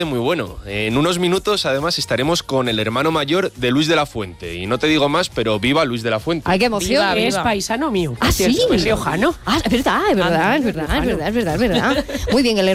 Muy bueno. En unos minutos, además, estaremos con el hermano mayor de Luis de la Fuente. Y no te digo más, pero viva Luis de la Fuente. ¡Ay, qué emoción! Viva. Es paisano mío. ¿Ah, sí? Es riojano. Ah, es verdad. Muy bien,